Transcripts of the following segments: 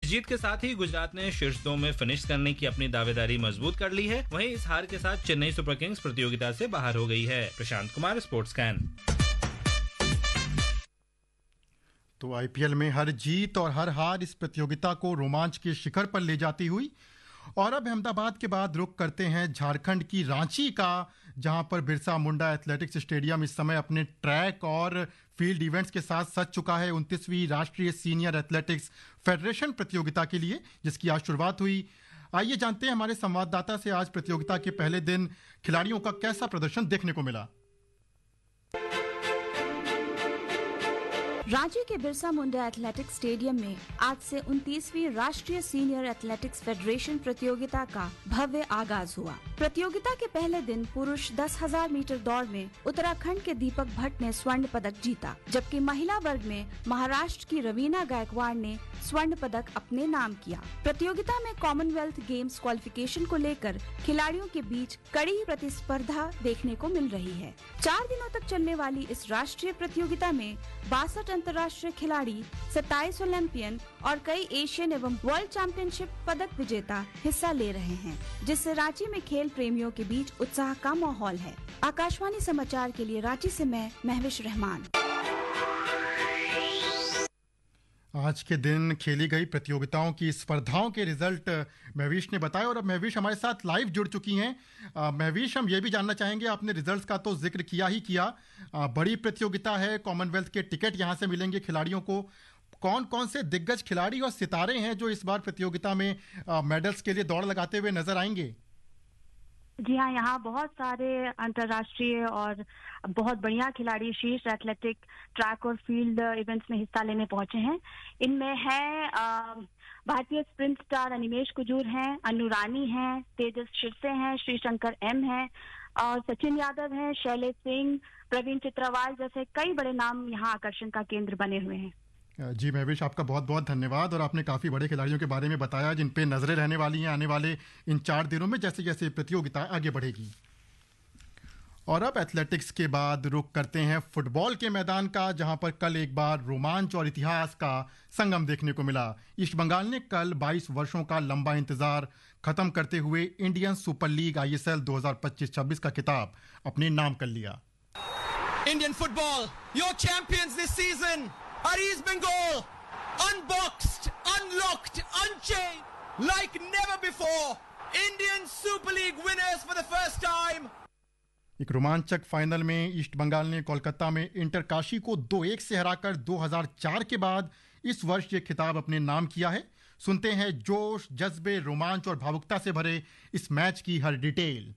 जीत के साथ ही गुजरात ने शीर्ष 2 में फिनिश करने की अपनी दावेदारी मजबूत कर ली है। वहीं इस हार के साथ चेन्नई सुपर किंग्स प्रतियोगिता से बाहर हो गई है। Prashant Kumar, sports can. तो आईपीएल में हर जीत और हर हार इस प्रतियोगिता को रोमांच के शिखर पर ले जाती हुई। और अब अहमदाबाद के बाद रुख करते हैं झारखंड की रांची का, जहां पर बिरसा मुंडा एथलेटिक्स स्टेडियम इस समय अपने ट्रैक और फील्ड इवेंट्स के साथ सज चुका है 29वीं राष्ट्रीय सीनियर एथलेटिक्स फेडरेशन प्रतियोगिता के लिए, जिसकी आज शुरुआत हुई। आइए जानते हैं हमारे संवाददाता से आज प्रतियोगिता के पहले दिन खिलाड़ियों का कैसा प्रदर्शन देखने को मिला। रांची के बिरसा मुंडा एथलेटिक्स स्टेडियम में आज से 29वीं राष्ट्रीय सीनियर एथलेटिक्स फेडरेशन प्रतियोगिता का भव्य आगाज हुआ। प्रतियोगिता के पहले दिन पुरुष 10,000 मीटर दौड़ में उत्तराखंड के दीपक भट्ट ने स्वर्ण पदक जीता, जबकि महिला वर्ग में महाराष्ट्र की रवीना गायकवाड़ ने स्वर्ण पदक अपने नाम किया। प्रतियोगिता में कॉमनवेल्थ गेम्स क्वालिफिकेशन को लेकर खिलाड़ियों के बीच कड़ी प्रतिस्पर्धा देखने को मिल रही है। 4 दिनों तक चलने वाली इस राष्ट्रीय प्रतियोगिता में 62 अंतर्राष्ट्रीय खिलाड़ी, 27 ओलंपियन और कई एशियन एवं वर्ल्ड चैंपियनशिप पदक विजेता हिस्सा ले रहे हैं, जिससे रांची में खेल प्रेमियों के बीच उत्साह का माहौल है। आकाशवाणी समाचार के लिए रांची से मैं महविश रहमान। आज के दिन खेली गई प्रतियोगिताओं की स्पर्धाओं के रिजल्ट महविश ने बताया और अब महविश हमारे साथ लाइव जुड़ चुकी हैं। महविश, हम ये भी जानना चाहेंगे, आपने रिजल्ट्स का तो जिक्र किया ही किया, बड़ी प्रतियोगिता है, कॉमनवेल्थ के टिकट यहाँ से मिलेंगे खिलाड़ियों को। कौन कौन से दिग्गज खिलाड़ी और सितारे हैं जो इस बार प्रतियोगिता में मेडल्स के लिए दौड़ लगाते हुए नजर आएंगे? जी हाँ, यहाँ बहुत सारे अंतर्राष्ट्रीय और बहुत बढ़िया खिलाड़ी शीर्ष एथलेटिक, ट्रैक और फील्ड इवेंट्स में हिस्सा लेने पहुंचे हैं। इनमें है भारतीय स्प्रिंट स्टार अनिमेश कुजूर हैं, अनु रानी हैं, तेजस शिरसे हैं, श्रीशंकर एम हैं और सचिन यादव हैं, शैलेश सिंह, प्रवीण चित्रावाल जैसे कई बड़े नाम यहाँ आकर्षण का केंद्र बने हुए हैं। जी महविश, आपका बहुत बहुत धन्यवाद। और आपने काफ़ी बड़े खिलाड़ियों के बारे में बताया जिन पे नजरें रहने वाली हैं आने वाले इन 4 दिनों में जैसे जैसे प्रतियोगिता आगे बढ़ेगी। और अब एथलेटिक्स के बाद रुख करते हैं फुटबॉल के मैदान का, जहां पर कल एक बार रोमांच और इतिहास का संगम देखने को मिला। ईस्ट बंगाल ने कल 22 वर्षों का लंबा इंतजार खत्म करते हुए इंडियन सुपर लीग ISL 2025-26 का खिताब अपने नाम कर लिया। Indian football, your champions this season are East Bengal, unboxed, unlocked, unchained like never before. Indian Super League winners for the first time. एक रोमांचक फाइनल में ईस्ट बंगाल ने कोलकाता में इंटरकाशी को 2-1 से हराकर 2004 के बाद इस वर्ष ये खिताब अपने नाम किया है। सुनते हैं जोश, जज्बे, रोमांच और भावुकता से भरे इस मैच की हर डिटेल।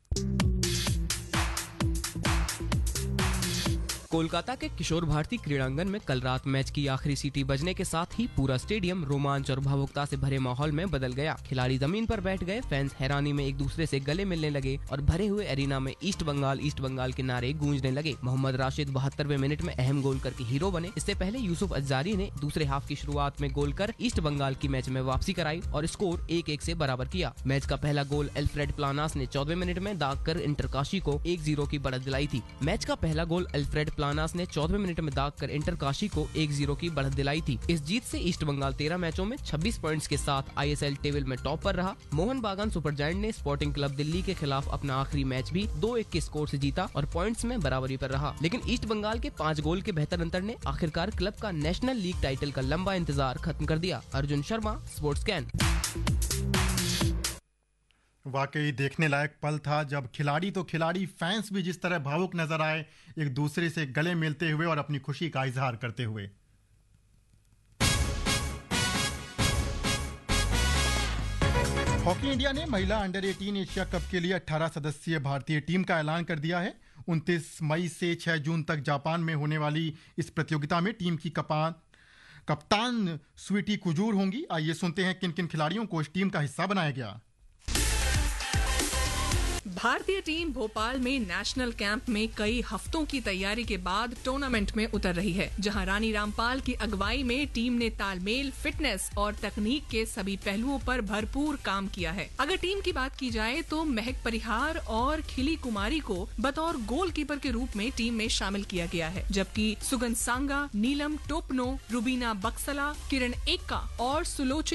कोलकाता के किशोर भारती क्रीड़ांगन में कल रात मैच की आखिरी सीटी बजने के साथ ही पूरा स्टेडियम रोमांच और भावुकता से भरे माहौल में बदल गया। खिलाड़ी जमीन पर बैठ गए, फैंस हैरानी में एक दूसरे से गले मिलने लगे और भरे हुए एरिना में ईस्ट बंगाल के नारे गूंजने लगे। मोहम्मद राशिद 72वें मिनट में अहम गोल करके हीरो बने। इससे पहले यूसुफ अज़ारी ने दूसरे हाफ की शुरुआत में गोल कर ईस्ट बंगाल की मैच में वापसी कराई और स्कोर 1-1 से बराबर किया। मैच का पहला गोल एल्फ्रेड प्लानास ने 14वें मिनट में दागकर इंटरकाशी को 1-0 की बढ़त दिलाई थी। मैच का पहला गोल एल्फ्रेड प्लानास ने 14वें मिनट में दागकर इंटरकाशी को 1-0 की बढ़त दिलाई थी। इस जीत से ईस्ट बंगाल 13 मैचों में 26 पॉइंट्स के साथ ISL टेबल में टॉप पर रहा। मोहन बागान सुपर जायंट ने स्पोर्टिंग क्लब दिल्ली के खिलाफ अपना आखिरी मैच भी 2-1 के स्कोर से जीता और पॉइंट्स में बराबरी पर रहा। लेकिन ईस्ट बंगाल के 5 गोल के बेहतर अंतर ने आखिरकार क्लब का नेशनल लीग टाइटल का लंबा इंतजार खत्म कर दिया। Arjun Sharma, sports can. वाकई देखने लायक पल था जब खिलाड़ी तो खिलाड़ी, फैंस भी जिस तरह भावुक नजर आए, एक दूसरे से गले मिलते हुए और अपनी खुशी का इजहार करते हुए। हॉकी इंडिया ने महिला अंडर 18 एशिया कप के लिए 18 सदस्यीय भारतीय टीम का ऐलान कर दिया है। 29 मई से 6 जून तक जापान में होने वाली इस प्रतियोगिता में टीम की कप्तान स्वीटी कुजूर होंगी। आइए सुनते हैं किन किन खिलाड़ियों को इस टीम का हिस्सा बनाया गया। भारतीय टीम भोपाल में नेशनल कैंप में कई हफ्तों की तैयारी के बाद टूर्नामेंट में उतर रही है, जहां रानी रामपाल की अगुवाई में टीम ने तालमेल, फिटनेस और तकनीक के सभी पहलुओं पर भरपूर काम किया है। अगर टीम की बात की जाए तो महक परिहार और खिली कुमारी को बतौर गोलकीपर के रूप में टीम में शामिल किया गया है, जबकि सुगंध सांगा, नीलम टोपनो, रुबीना बक्सला, किरण एक्का और सुलोचना